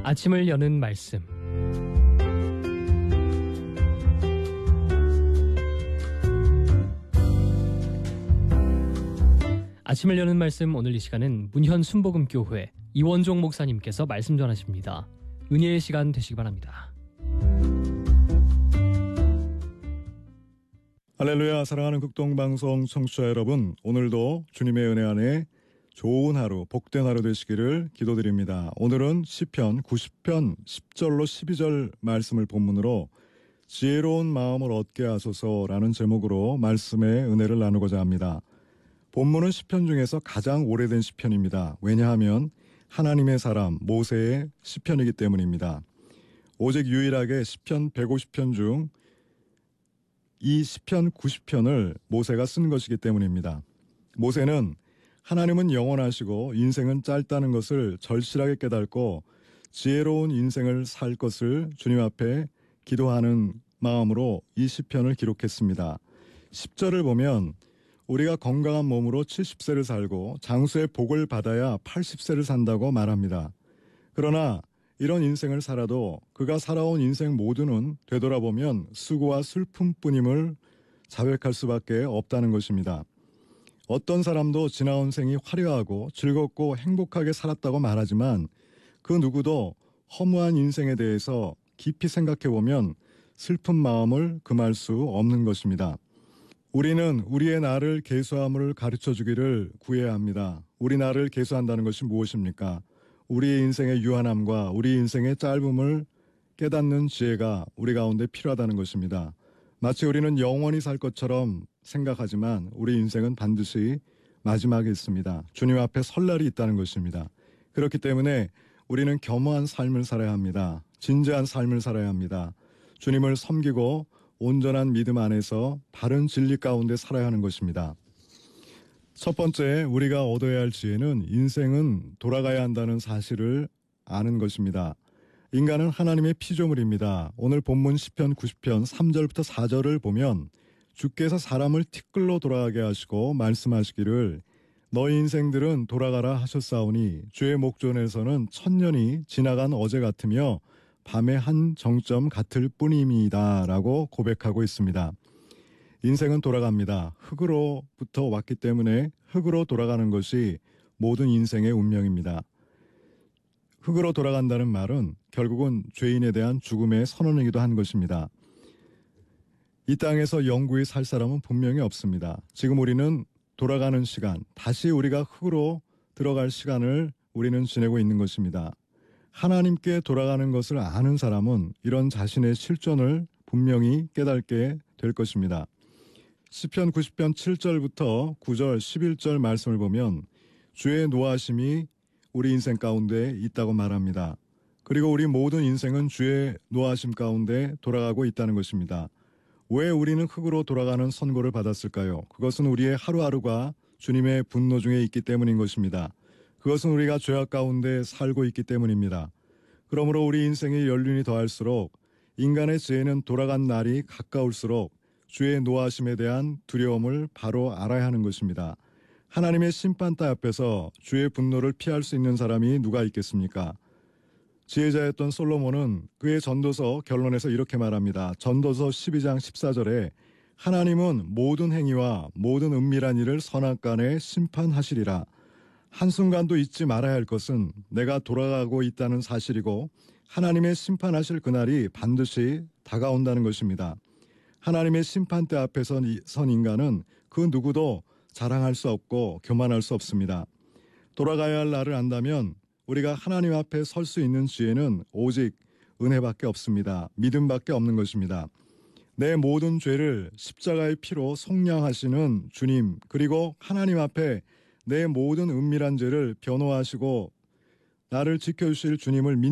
아침을 여는 말씀. 아침을 여는 말씀, 오늘 이 시간은 문현 순복음교회 이원종 목사님께서 말씀 전하십니다. 은혜의 시간 되시기 바랍니다. 할렐루야. 사랑하는 극동방송 청취자 여러분, 오늘도 주님의 은혜 안에 좋은 하루, 복된 하루 되시기를 기도드립니다. 오늘은 시편 90편 10절로 12절 말씀을 본문으로 지혜로운 마음을 얻게 하소서라는 제목으로 말씀의 은혜를 나누고자 합니다. 본문은 시편 중에서 가장 오래된 시편입니다. 왜냐하면 하나님의 사람 모세의 시편이기 때문입니다. 오직 유일하게 시편 150편 중 이 시편 90편을 모세가 쓴 것이기 때문입니다. 모세는 하나님은 영원하시고 인생은 짧다는 것을 절실하게 깨닫고 지혜로운 인생을 살 것을 주님 앞에 기도하는 마음으로 이 시편을 기록했습니다. 10절을 보면 우리가 건강한 몸으로 70세를 살고 장수의 복을 받아야 80세를 산다고 말합니다. 그러나 이런 인생을 살아도 그가 살아온 인생 모두는 되돌아보면 수고와 슬픔뿐임을 자백할 수밖에 없다는 것입니다. 어떤 사람도 지나온 생이 화려하고 즐겁고 행복하게 살았다고 말하지만 그 누구도 허무한 인생에 대해서 깊이 생각해보면 슬픈 마음을 금할 수 없는 것입니다. 우리는 우리의 나를 계수함을 가르쳐주기를 구해야 합니다. 우리 나를 계수한다는 것이 무엇입니까? 우리의 인생의 유한함과 우리 인생의 짧음을 깨닫는 지혜가 우리 가운데 필요하다는 것입니다. 마치 우리는 영원히 살 것처럼 생각하지만 우리 인생은 반드시 마지막에 있습니다. 주님 앞에 설 날이 있다는 것입니다. 그렇기 때문에 우리는 겸허한 삶을 살아야 합니다. 진지한 삶을 살아야 합니다. 주님을 섬기고 온전한 믿음 안에서 바른 진리 가운데 살아야 하는 것입니다. 첫 번째, 우리가 얻어야 할 지혜는 인생은 돌아가야 한다는 사실을 아는 것입니다. 인간은 하나님의 피조물입니다. 오늘 본문 시편 90편 3절부터 4절을 보면 주께서 사람을 티끌로 돌아가게 하시고 말씀하시기를 너희 인생들은 돌아가라 하셨사오니 주의 목전에서는 천년이 지나간 어제 같으며 밤의 한 정점 같을 뿐입니다 라고 고백하고 있습니다. 인생은 돌아갑니다. 흙으로부터 왔기 때문에 흙으로 돌아가는 것이 모든 인생의 운명입니다. 흙으로 돌아간다는 말은 결국은 죄인에 대한 죽음의 선언이기도 한 것입니다. 이 땅에서 영구히 살 사람은 분명히 없습니다. 지금 우리는 돌아가는 시간, 다시 우리가 흙으로 들어갈 시간을 우리는 지내고 있는 것입니다. 하나님께 돌아가는 것을 아는 사람은 이런 자신의 실존을 분명히 깨닫게 될 것입니다. 시편 90편 7절부터 9절 11절 말씀을 보면 주의 노하심이 우리 인생 가운데 있다고 말합니다. 그리고 우리 모든 인생은 주의 노하심 가운데 돌아가고 있다는 것입니다. 왜 우리는 흙으로 돌아가는 선고를 받았을까요? 그것은 우리의 하루하루가 주님의 분노 중에 있기 때문인 것입니다. 그것은 우리가 죄악 가운데 살고 있기 때문입니다. 그러므로 우리 인생의 연륜이 더할수록 인간의 죄는 돌아간 날이 가까울수록 주의 노하심에 대한 두려움을 바로 알아야 하는 것입니다. 하나님의 심판대 앞에서 주의 분노를 피할 수 있는 사람이 누가 있겠습니까? 지혜자였던 솔로몬은 그의 전도서 결론에서 이렇게 말합니다. 전도서 12장 14절에 하나님은 모든 행위와 모든 은밀한 일을 선악간에 심판하시리라. 한순간도 잊지 말아야 할 것은 내가 돌아가고 있다는 사실이고 하나님의 심판하실 그날이 반드시 다가온다는 것입니다. 하나님의 심판대 앞에 선 인간은 그 누구도 자랑할 수 없고 교만할 수 없습니다. 돌아가야 할 날을 안다면 우리가 하나님 앞에 설 수 있는 지혜는 오직 은혜밖에 없습니다. 믿음밖에 없는 것입니다. 내 모든 죄를 십자가의 피로 속량하시는 주님, 그리고 하나님 앞에 내 모든 은밀한 죄를 변호하시고 나를 지켜주실 주님을